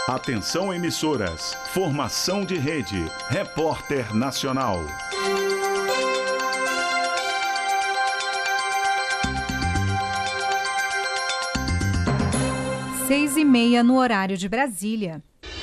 Atenção emissoras, formação de rede, Repórter Nacional. 6h30 no horário de Brasília.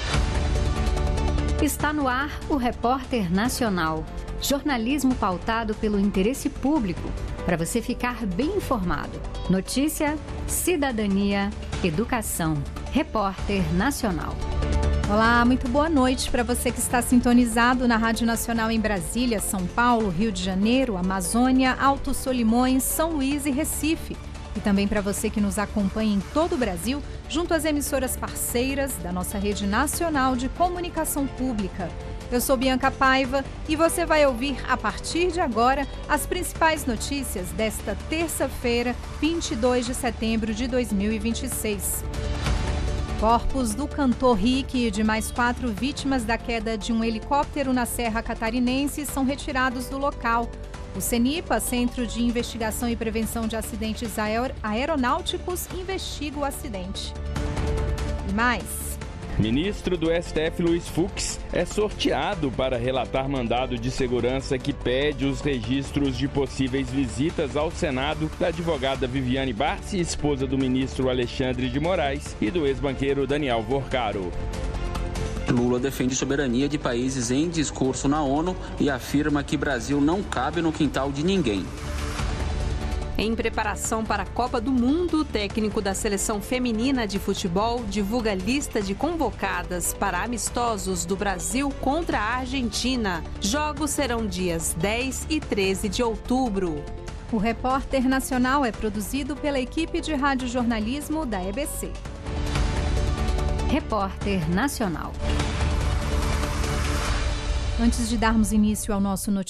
Está no ar o Repórter Nacional. Jornalismo pautado pelo interesse público, para você ficar bem informado. Notícia, cidadania, educação. Repórter Nacional. Olá, muito boa noite para você que está sintonizado na Rádio Nacional em Brasília, São Paulo, Rio de Janeiro, Amazônia, Alto Solimões, São Luís e Recife. E também para você que nos acompanha em todo o Brasil, junto às emissoras parceiras da nossa rede nacional de comunicação pública. Eu sou Bianca Paiva e você vai ouvir a partir de agora as principais notícias desta terça-feira, 22 de setembro de 2026. Corpos do cantor Rick e de mais 4 vítimas da queda de um helicóptero na Serra Catarinense são retirados do local. O CENIPA, Centro de Investigação e Prevenção de Acidentes Aeronáuticos, investiga o acidente. E mais... Ministro do STF Luiz Fux é sorteado para relatar mandado de segurança que pede os registros de possíveis visitas ao Senado da advogada Viviane Barsi, esposa do ministro Alexandre de Moraes, e do ex-banqueiro Daniel Vorcaro. Lula defende soberania de países em discurso na ONU e afirma que Brasil não cabe no quintal de ninguém. Em preparação para a Copa do Mundo, o técnico da seleção feminina de futebol divulga lista de convocadas para amistosos do Brasil contra a Argentina. Jogos serão dias 10 e 13 de outubro. O Repórter Nacional é produzido pela equipe de radiojornalismo da EBC. Repórter Nacional. Antes de darmos início ao nosso noticiário,